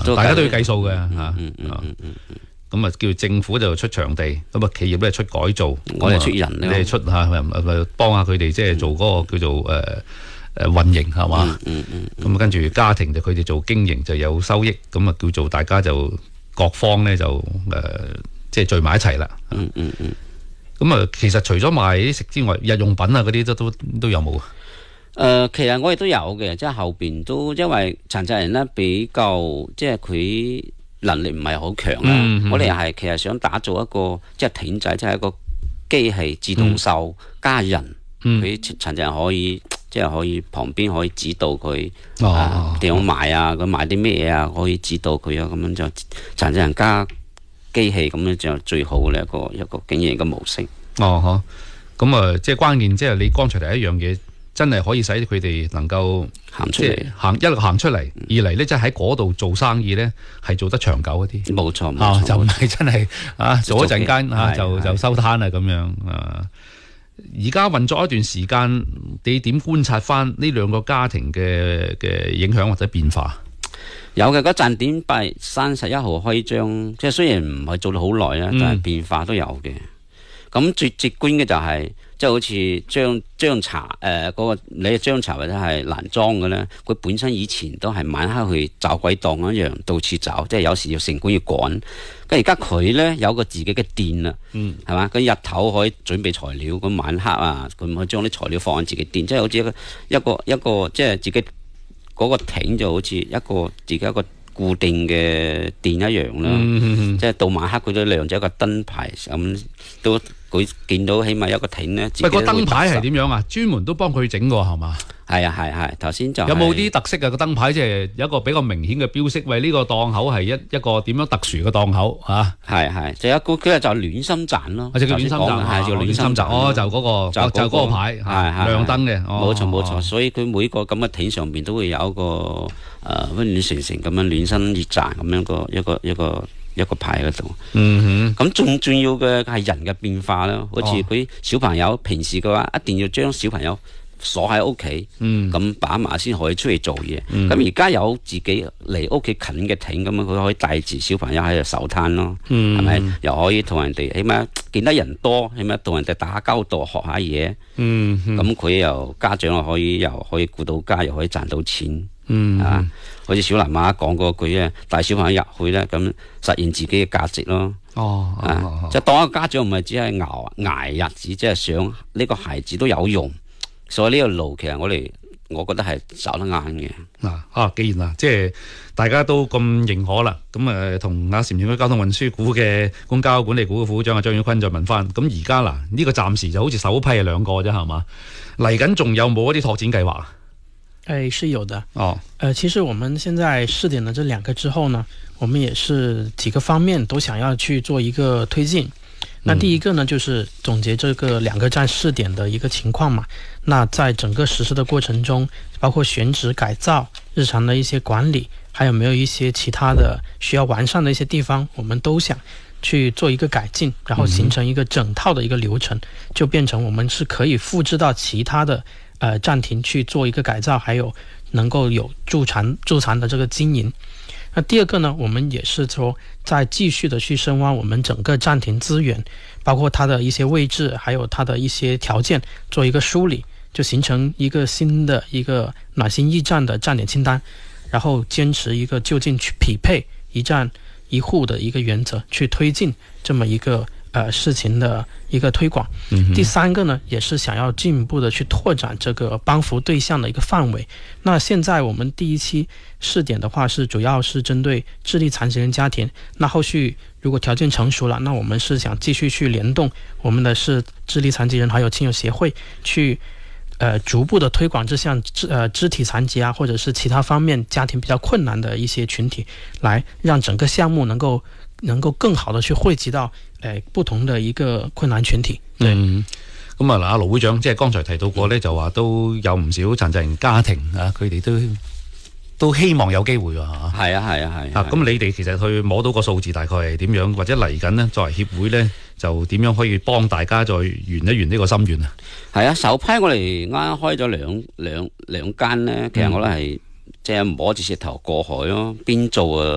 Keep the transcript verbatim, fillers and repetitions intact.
大家都要計數嘅嚇。嗯嗯嗯嗯嗯。 咁啊，叫政府就出場地，咁啊企業咧出改造， 我哋出人， 你哋出嚇，幫下佢哋即係做嗰個叫做誒誒運營係嘛？ 嗯嗯嗯。 咁跟住家庭就佢哋做經營就有收益，咁啊叫做大家就各方咧就誒即係聚埋一齊啦。 嗯嗯嗯。 咁啊，其實除咗賣啲食之外，日用品啊嗰啲都都都有冇啊？ 誒、呃，其實我哋都有嘅，即係後邊都因為殘疾人咧比較即係佢能力唔係好強啊。嗯嗯、我哋係其實想打造一個即係艇仔，即係一個機器自動售、嗯、加人，佢殘疾人可以即係可以旁邊可以指導佢啊點樣買啊，佢買啲咩嘢啊，可以指導佢啊，咁樣就殘疾人加機器咁樣就最好嘅一個一個經營嘅模式。 哦，嗬，咁啊，即係關鍵，即係你剛才第一樣嘢。真係可以使佢哋能夠行出嚟， 行一路行出嚟，二嚟咧即係喺嗰度做生意咧係做得長久一啲。 冇錯，冇錯， 就唔係真係啊做一陣間啊就就收攤啦咁樣啊。而家運作一段時間，你點觀察翻呢兩個家庭嘅嘅影響或者變化？ 有嘅，嗰站點八三十一號開張，即係雖然唔係做到好耐啊，但係變化都有嘅。咁最直觀嘅就係、是。即係好似張張茶誒嗰個你嘅張茶或者係蘭莊嘅咧，佢本身以前都係晚黑去找鬼檔一樣到處找，即係有時要城管要趕。咁而家佢咧有個自己嘅店啦，嗯，係嘛？佢日頭可以準備材料，咁晚黑啊，佢可以將啲材料放喺自己店，即係好似一個一個一個即係自己嗰個艇就好似一個自己一個固定嘅店一樣啦。嗯嗯嗯、即係到晚黑佢都亮咗一個燈牌咁都。佢見到起碼有個艇咧， 喂，個燈牌係點樣啊？專門都幫佢整過係嘛？ 係啊係係，頭先就、是、 有冇啲特色啊？個燈牌即係有一個比較明顯嘅標識，喂呢、這個檔口係一一個點樣特殊嘅檔口啊？ 係係，就一個佢就暖心站咯， 或者叫暖心站，係叫暖心站。哦，就嗰、那個就就嗰個牌，係係亮燈嘅。 冇錯冇錯，所以佢每個咁嘅艇上邊都會有一個誒溫暖成城咁樣暖心熱站咁樣個一個一個。一個一個牌嗰度，嗯哼，咁仲重要嘅係人嘅變化啦。好似佢小朋友平時嘅話，一定要將小朋友鎖喺屋企，咁爸媽先可以出嚟做嘢。咁而家有自己離屋企近嘅艇，咁佢可以帶住小朋友喺度守攤咯，係、嗯、咪？又可以同人哋起碼見得人多，起碼同人哋打下交道，學下嘢。嗯，咁佢又家長又可以又可以顧到家，又可以賺到錢。嗯啊，好似小蘭媽講嗰句啊，帶小朋友入去咧，咁實現自己嘅價值咯。哦，啊，哦、即係當一個家長唔係只係熬捱日子，即係想呢個孩子都有用，所以呢個路其實我哋我覺得係走得啱嘅。嗱啊，既然啊，即係大家都咁認可啦，咁誒同阿禪城區交通運輸股嘅公交管理股嘅副會長阿張宇坤再問翻，咁而家嗱呢個暫時就好似首批係兩個啫，係嘛？嚟緊仲有冇一啲拓展計劃啊？ 哎，是有的哦。呃，其實我們現在試點了這兩個之後呢，我們也是幾個方面都想要去做一個推進。那第一個呢，就是總結這個兩個站試點的一個情況嘛。那在整個實施的過程中，包括選址改造、日常的一些管理，還有沒有一些其他的需要完善的一些地方，我們都想去做一個改進，然後形成一個整套的一個流程，就變成我們是可以複製到其他的呃站亭去做一個改造，還有能夠有駐場駐場的這個經營。那第二個呢，我們也是說再繼續的去深挖我們整個站亭資源，包括它的一些位置，還有它的一些條件，做一個梳理，就形成一個新的一個暖心驛站的站點清單，然後堅持一個就近去匹配一站一戶的一個原則，去推進這麼一個呃事情的一個推廣。嗯、第三個呢，也是想要進一步的去拓展這個幫扶對象的一個範圍。那現在我們第一期試點的話，是主要是針對智力殘疾人家庭。那後續如果條件成熟了，那我們是想繼續去聯動我們的是智力殘疾人還有親友協會，去呃逐步的推廣這項肢呃肢體殘疾啊，或者是其他方面家庭比較困難的一些群體，來讓整個項目能夠能夠更好的去匯集到誒、呃、不同的一個困難群體。對。嗯咁啊嗱，阿盧會長即係剛才提到過咧，就話都有唔少殘疾人家庭啊，佢哋都都希望有機會喎嚇。 係啊係啊係。啊咁你哋其實去摸到個數字大概係點樣，或者嚟緊呢作為協會咧，就點樣可以幫大家再圓一圓呢個心願啊？ 係啊，首批我哋啱啱開咗兩兩兩間咧，其實我都係即係摸住石頭過海咯，邊做啊？